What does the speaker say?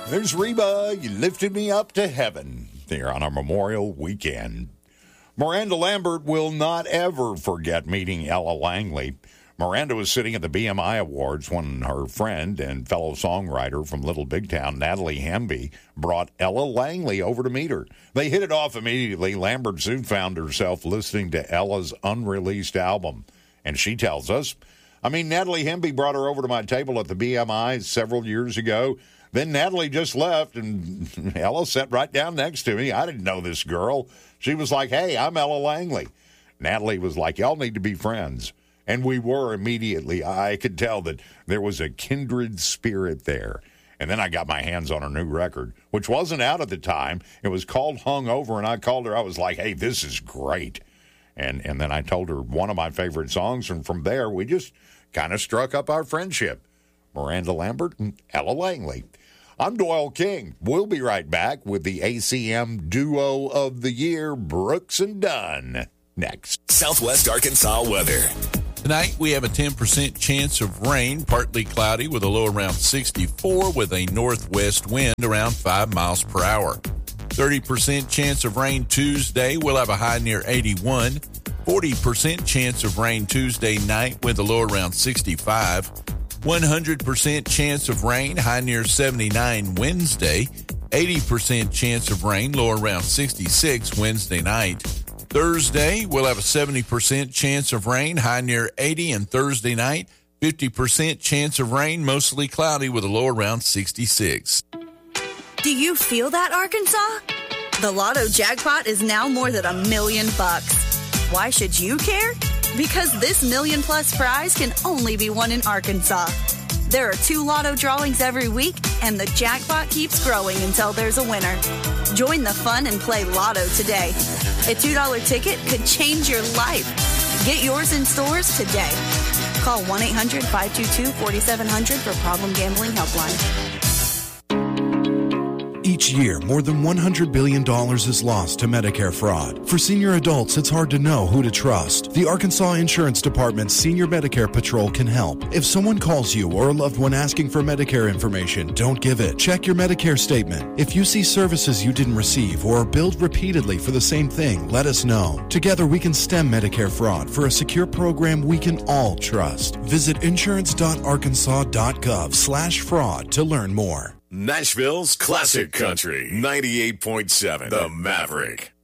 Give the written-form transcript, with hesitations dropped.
There's Reba, You Lifted Me Up to Heaven, there on our Memorial Weekend. Miranda Lambert will not ever forget meeting Ella Langley. Miranda was sitting at the BMI Awards when her friend and fellow songwriter from Little Big Town, Natalie Hemby, brought Ella Langley over to meet her. They hit it off immediately. Lambert soon found herself listening to Ella's unreleased album. And she tells us, Natalie Hemby brought her over to my table at the BMI several years ago. Then Natalie just left, and Ella sat right down next to me. I didn't know this girl. She was like, hey, I'm Ella Langley. Natalie was like, y'all need to be friends. And we were immediately. I could tell that there was a kindred spirit there. And then I got my hands on her new record, which wasn't out at the time. It was called Hungover, and I called her. I was like, hey, this is great. And then I told her one of my favorite songs, and from there we just kind of struck up our friendship. Miranda Lambert and Ella Langley. I'm Doyle King. We'll be right back with the ACM Duo of the Year, Brooks and Dunn, next. Southwest Arkansas weather. Tonight, we have a 10% chance of rain, partly cloudy with a low around 64 with a northwest wind around 5 miles per hour. 30% chance of rain Tuesday. We'll have a high near 81. 40% chance of rain Tuesday night with a low around 65. 100% chance of rain, high near 79 Wednesday. 80% chance of rain, low around 66 Wednesday night. Thursday, we'll have a 70% chance of rain, high near 80, and Thursday night, 50% chance of rain, mostly cloudy with a low around 66. Do you feel that, Arkansas? The Lotto jackpot is now more than $1 million. Why should you care? Because this $1 million+ prize can only be won in Arkansas. There are 2 Lotto drawings every week, and the jackpot keeps growing until there's a winner. Join the fun and play Lotto today. A $2 ticket could change your life. Get yours in stores today. Call 1-800-522-4700 for Problem Gambling Helpline. Each year, more than $100 billion is lost to Medicare fraud. For senior adults, it's hard to know who to trust. The Arkansas Insurance Department's Senior Medicare Patrol can help. If someone calls you or a loved one asking for Medicare information, don't give it. Check your Medicare statement. If you see services you didn't receive or are billed repeatedly for the same thing, let us know. Together, we can stem Medicare fraud for a secure program we can all trust. Visit insurance.arkansas.gov/fraud to learn more. Nashville's Classic Country, 98.7, The Maverick.